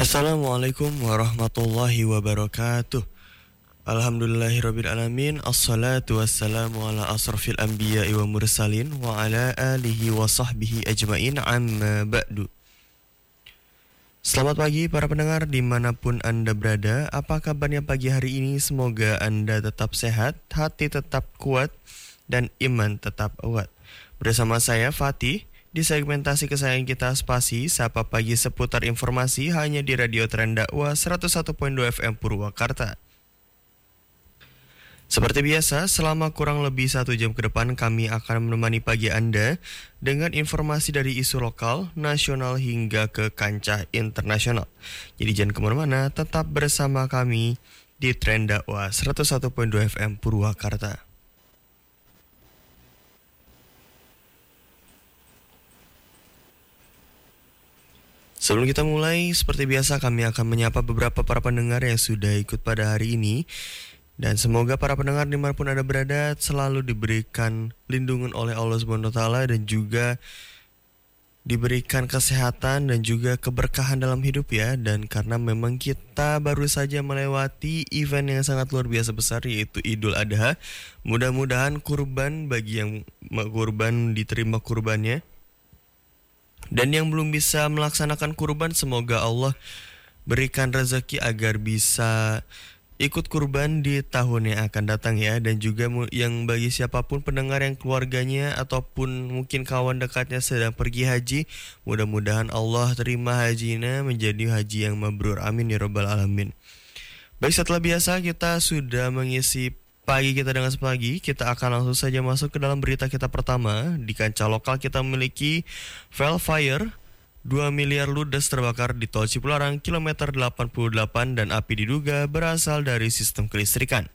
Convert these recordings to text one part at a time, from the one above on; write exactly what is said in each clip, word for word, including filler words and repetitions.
Assalamualaikum warahmatullahi wabarakatuh. Alhamdulillahirabbil alamin. Assalatu wassalamu ala asrafil anbiya'i wa mursalin wa ala alihi wa sahbihi ajmain, amma ba'du. Selamat pagi para pendengar dimanapun Anda berada. Apa kabarnya pagi hari ini? Semoga Anda tetap sehat, hati tetap kuat, dan iman tetap kuat. Bersama saya Fatih di segmentasi kesayangan kita Spasi, Sapa Pagi seputar informasi hanya di Radio Tren Dakwah seratus satu koma dua F M Purwakarta. Seperti biasa, selama kurang lebih satu jam ke depan kami akan menemani pagi Anda dengan informasi dari isu lokal, nasional hingga ke kancah internasional. Jadi jangan kemana-mana, tetap bersama kami di Tren Dakwah seratus satu koma dua F M Purwakarta. Sebelum kita mulai, seperti biasa kami akan menyapa beberapa para pendengar yang sudah ikut pada hari ini. Dan semoga para pendengar dimanapun Anda berada selalu diberikan lindungan oleh Allah subhanahu wa taala dan juga diberikan kesehatan dan juga keberkahan dalam hidup ya. Dan karena memang kita baru saja melewati event yang sangat luar biasa besar yaitu Idul Adha. Mudah-mudahan kurban bagi yang kurban diterima kurbannya. Dan yang belum bisa melaksanakan kurban, semoga Allah berikan rezeki agar bisa ikut kurban di tahun yang akan datang ya. Dan juga yang bagi siapapun pendengar yang keluarganya ataupun mungkin kawan dekatnya sedang pergi haji, mudah-mudahan Allah terima hajinya menjadi haji yang mabrur. Amin ya rabbal alamin. Baik, setelah biasa kita sudah mengisi pagi kita dengan sepagi, kita akan langsung saja masuk ke dalam berita kita pertama. Di kancah lokal kita memiliki Velfire, dua miliar ludes terbakar di tol Cipularang kilometer delapan puluh delapan dan api diduga berasal dari sistem kelistrikan.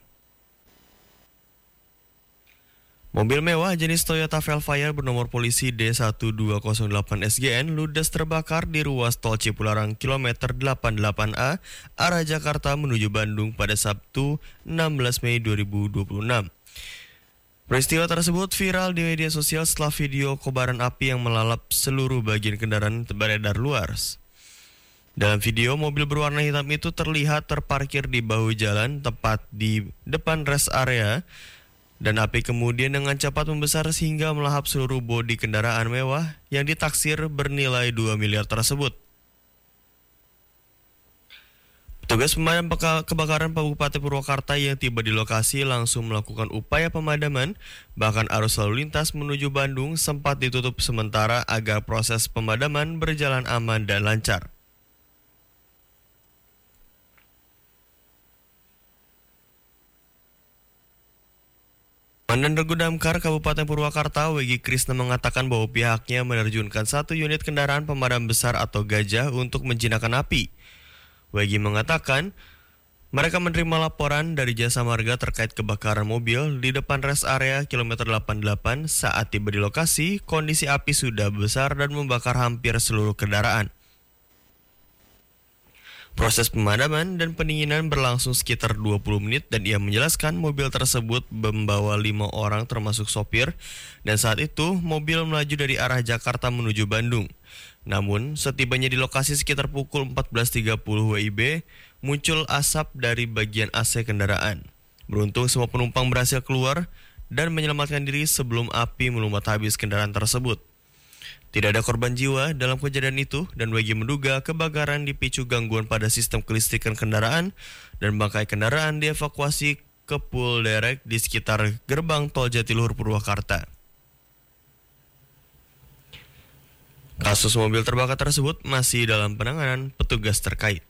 Mobil mewah jenis Toyota Velfire bernomor polisi D satu dua nol delapan S G N ludes terbakar di ruas tol Cipularang kilometer delapan puluh delapan A arah Jakarta menuju Bandung pada Sabtu enam belas Mei dua ribu dua puluh enam. Peristiwa tersebut viral di media sosial setelah video kobaran api yang melalap seluruh bagian kendaraan beredar luas. Dalam video, mobil berwarna hitam itu terlihat terparkir di bahu jalan tepat di depan rest area. Dan api kemudian dengan cepat membesar sehingga melahap seluruh bodi kendaraan mewah yang ditaksir bernilai dua miliar tersebut. Petugas pemadam kebakaran Kabupaten Purwakarta yang tiba di lokasi langsung melakukan upaya pemadaman, bahkan arus lalu lintas menuju Bandung sempat ditutup sementara agar proses pemadaman berjalan aman dan lancar. Komandan Regu Damkar Kabupaten Purwakarta, Wegi Krisna mengatakan bahwa pihaknya menerjunkan satu unit kendaraan pemadam besar atau gajah untuk menjinakkan api. Wegi mengatakan, mereka menerima laporan dari Jasa Marga terkait kebakaran mobil di depan rest area kilometer delapan puluh delapan. Saat tiba di lokasi, kondisi api sudah besar dan membakar hampir seluruh kendaraan. Proses pemadaman dan pendinginan berlangsung sekitar dua puluh menit dan ia menjelaskan mobil tersebut membawa lima orang termasuk sopir dan saat itu mobil melaju dari arah Jakarta menuju Bandung. Namun setibanya di lokasi sekitar pukul empat belas tiga puluh W I B muncul asap dari bagian A C kendaraan. Beruntung semua penumpang berhasil keluar dan menyelamatkan diri sebelum api melumat habis kendaraan tersebut. Tidak ada korban jiwa dalam kejadian itu dan W G menduga kebakaran dipicu gangguan pada sistem kelistrikan kendaraan dan bangkai kendaraan dievakuasi ke pool derek di sekitar gerbang tol Jatiluhur Purwakarta. Kasus mobil terbakar tersebut masih dalam penanganan petugas terkait.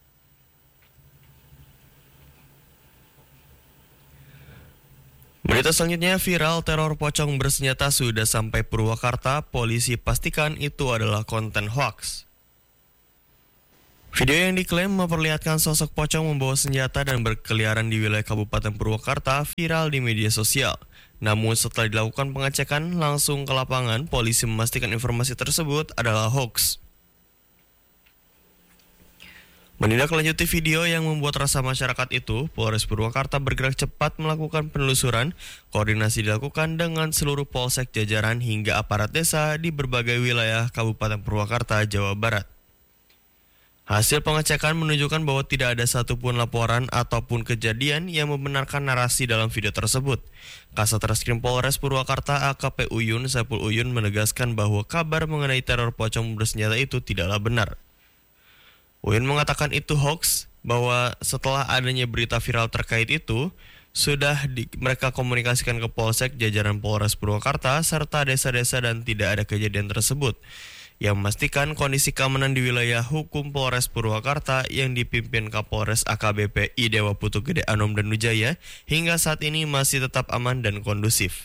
Berita selanjutnya, viral teror pocong bersenjata sudah sampai Purwakarta, polisi pastikan itu adalah konten hoax. Video yang diklaim memperlihatkan sosok pocong membawa senjata dan berkeliaran di wilayah Kabupaten Purwakarta viral di media sosial. Namun setelah dilakukan pengecekan langsung ke lapangan, polisi memastikan informasi tersebut adalah hoax. Menindaklanjuti video yang membuat resah masyarakat itu, Polres Purwakarta bergerak cepat melakukan penelusuran. Koordinasi dilakukan dengan seluruh polsek jajaran hingga aparat desa di berbagai wilayah Kabupaten Purwakarta, Jawa Barat. Hasil pengecekan menunjukkan bahwa tidak ada satupun laporan ataupun kejadian yang membenarkan narasi dalam video tersebut. Kasat Reskrim Polres Purwakarta A K P Uyun Saiful Uyun menegaskan bahwa kabar mengenai teror pocong bersenjata itu tidaklah benar. Uyun mengatakan itu hoax, bahwa setelah adanya berita viral terkait itu, sudah di, mereka komunikasikan ke Polsek jajaran Polres Purwakarta serta desa-desa dan tidak ada kejadian tersebut. Yang memastikan kondisi keamanan di wilayah hukum Polres Purwakarta yang dipimpin Kapolres A K B P I Dewa Putu Gede Anom dan Nujaya hingga saat ini masih tetap aman dan kondusif.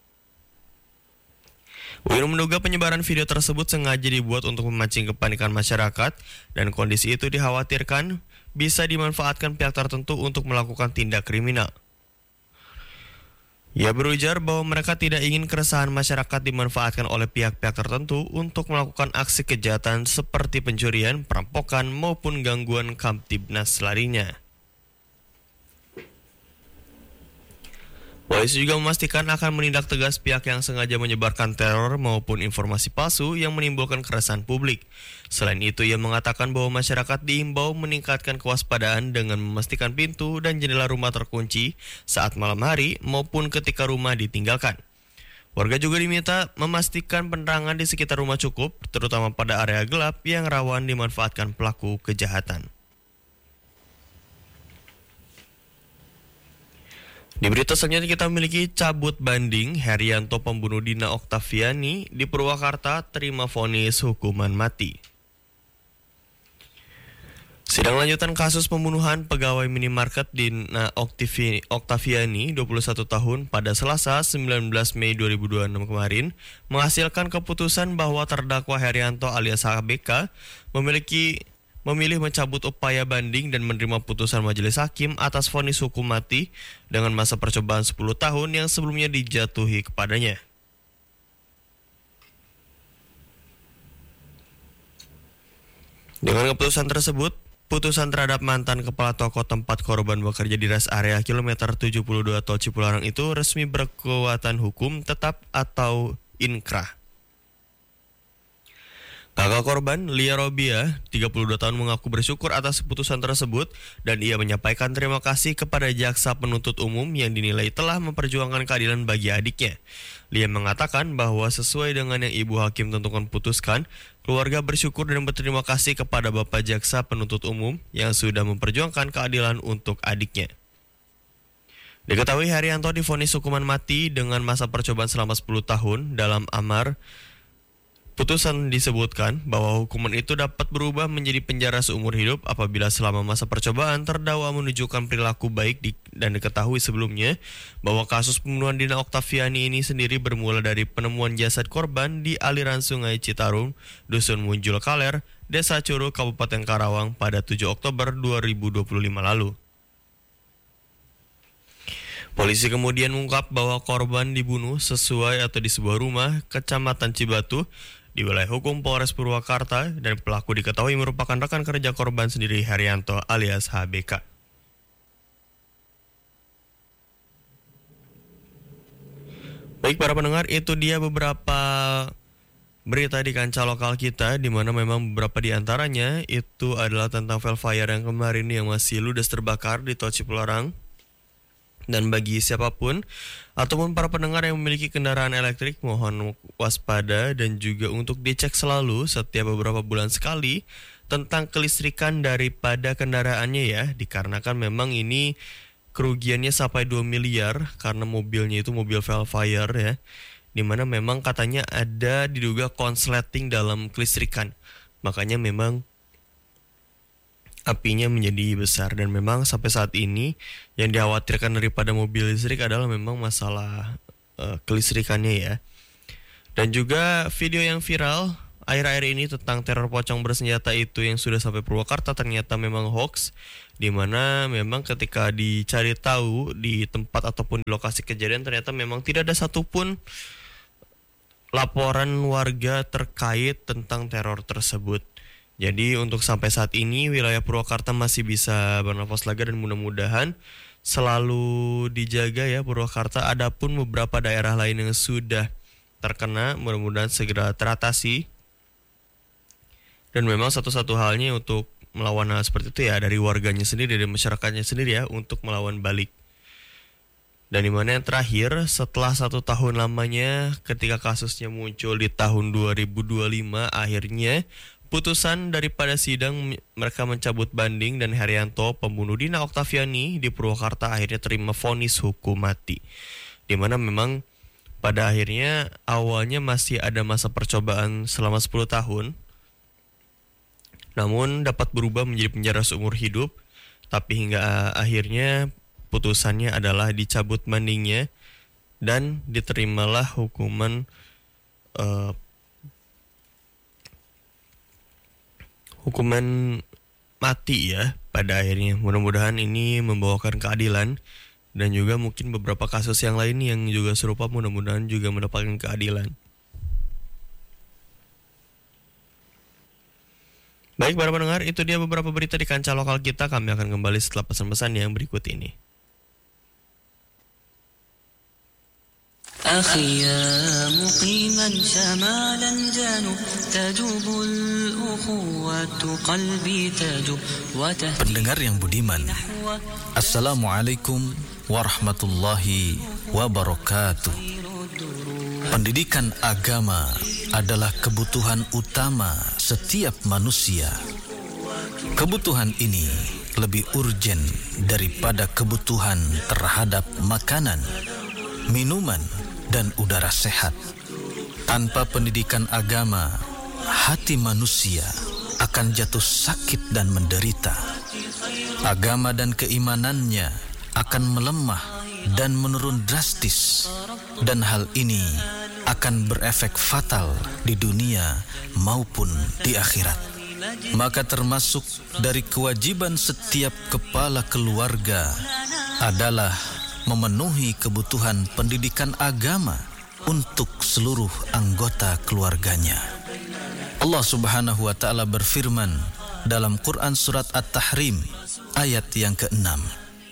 Uyun menduga penyebaran video tersebut sengaja dibuat untuk memancing kepanikan masyarakat dan kondisi itu dikhawatirkan bisa dimanfaatkan pihak tertentu untuk melakukan tindak kriminal. Ia berujar bahwa mereka tidak ingin keresahan masyarakat dimanfaatkan oleh pihak-pihak tertentu untuk melakukan aksi kejahatan seperti pencurian, perampokan, maupun gangguan Kamtibnas lainnya. Polisi juga memastikan akan menindak tegas pihak yang sengaja menyebarkan teror maupun informasi palsu yang menimbulkan keresahan publik. Selain itu, ia mengatakan bahwa masyarakat diimbau meningkatkan kewaspadaan dengan memastikan pintu dan jendela rumah terkunci saat malam hari maupun ketika rumah ditinggalkan. Warga juga diminta memastikan penerangan di sekitar rumah cukup, terutama pada area gelap yang rawan dimanfaatkan pelaku kejahatan. Di berita selanjutnya kita memiliki cabut banding Herianto pembunuh Dina Oktaviani di Purwakarta terima vonis hukuman mati. Sidang lanjutan kasus pembunuhan pegawai minimarket Dina Oktaviani dua puluh satu tahun pada Selasa sembilan belas Mei dua ribu dua puluh enam kemarin menghasilkan keputusan bahwa terdakwa Herianto alias H B K memiliki memilih mencabut upaya banding dan menerima putusan majelis hakim atas vonis hukum mati dengan masa percobaan sepuluh tahun yang sebelumnya dijatuhi kepadanya. Dengan keputusan tersebut, putusan terhadap mantan kepala toko tempat korban bekerja di rest area kilometer tujuh puluh dua Tol Cipularang itu resmi berkekuatan hukum tetap atau inkrah. Kakak korban, Lia Robia, tiga puluh dua tahun mengaku bersyukur atas putusan tersebut dan ia menyampaikan terima kasih kepada jaksa penuntut umum yang dinilai telah memperjuangkan keadilan bagi adiknya. Lia mengatakan bahwa sesuai dengan yang ibu hakim tentukan putuskan, keluarga bersyukur dan berterima kasih kepada Bapak Jaksa Penuntut Umum yang sudah memperjuangkan keadilan untuk adiknya. Diketahui Herianto divonis hukuman mati dengan masa percobaan selama sepuluh tahun dalam amar. Putusan disebutkan bahwa hukuman itu dapat berubah menjadi penjara seumur hidup apabila selama masa percobaan terdakwa menunjukkan perilaku baik di, dan diketahui sebelumnya bahwa kasus pembunuhan Dina Oktaviani ini sendiri bermula dari penemuan jasad korban di aliran Sungai Citarum, Dusun Munjul Kaler, Desa Curug, Kabupaten Karawang pada tujuh Oktober dua ribu dua puluh lima lalu. Polisi kemudian mengungkap bahwa korban dibunuh sesuai atau di sebuah rumah Kecamatan Cibatu di wilayah hukum Polres Purwakarta dan pelaku diketahui merupakan rekan kerja korban sendiri Herianto alias H B K. Baik para pendengar, itu dia beberapa berita di kancah lokal kita di mana memang beberapa di antaranya itu adalah tentang Velfire yang kemarin yang masih ludes terbakar di Tol Cipularang. Dan bagi siapapun ataupun para pendengar yang memiliki kendaraan elektrik, mohon waspada dan juga untuk dicek selalu setiap beberapa bulan sekali tentang kelistrikan daripada kendaraannya ya, dikarenakan memang ini kerugiannya sampai dua miliar karena mobilnya itu mobil Velfire ya, dimana memang katanya ada diduga konsleting dalam kelistrikan, makanya memang apinya menjadi besar. Dan memang sampai saat ini yang dikhawatirkan daripada mobil listrik adalah memang masalah uh, kelistrikannya ya. Dan juga video yang viral akhir-akhir ini tentang teror pocong bersenjata itu yang sudah sampai Purwakarta ternyata memang hoax, dimana memang ketika dicari tahu di tempat ataupun di lokasi kejadian ternyata memang tidak ada satupun laporan warga terkait tentang teror tersebut. Jadi untuk sampai saat ini wilayah Purwakarta masih bisa bernafas lega dan mudah-mudahan selalu dijaga ya Purwakarta. Adapun beberapa daerah lain yang sudah terkena mudah-mudahan segera teratasi. Dan memang satu-satu halnya untuk melawan hal seperti itu ya dari warganya sendiri, dari masyarakatnya sendiri ya untuk melawan balik. Dan dimana yang terakhir setelah satu tahun lamanya ketika kasusnya muncul di tahun dua ribu dua puluh lima, akhirnya putusan daripada sidang mereka mencabut banding dan Herianto pembunuh Dina Oktaviani di Purwakarta akhirnya terima vonis hukum mati. Dimana memang pada akhirnya awalnya masih ada masa percobaan selama sepuluh tahun, namun dapat berubah menjadi penjara seumur hidup, tapi hingga akhirnya putusannya adalah dicabut bandingnya dan diterimalah hukuman uh, hukuman mati ya pada akhirnya. Mudah-mudahan ini membawakan keadilan dan juga mungkin beberapa kasus yang lain yang juga serupa mudah-mudahan juga mendapatkan keadilan. Baik para pendengar, itu dia beberapa berita di kancah lokal kita. Kami akan kembali setelah pesan-pesan yang berikut ini. أخي يا مقيما شمالا جنوب تجوب الأخوة قلبي تجوب. Pendengar yang budiman, Assalamualaikum warahmatullahi wabarakatuh. Pendidikan agama adalah kebutuhan utama setiap manusia. Kebutuhan ini lebih urgen daripada kebutuhan terhadap makanan, minuman, dan udara sehat. Tanpa pendidikan agama, hati manusia akan jatuh sakit dan menderita. Agama dan keimanannya akan melemah dan menurun drastis, dan hal ini akan berefek fatal di dunia maupun di akhirat. Maka termasuk dari kewajiban setiap kepala keluarga adalah memenuhi kebutuhan pendidikan agama untuk seluruh anggota keluarganya. Allah Subhanahu wa taala berfirman dalam Quran surat At-Tahrim ayat yang keenam,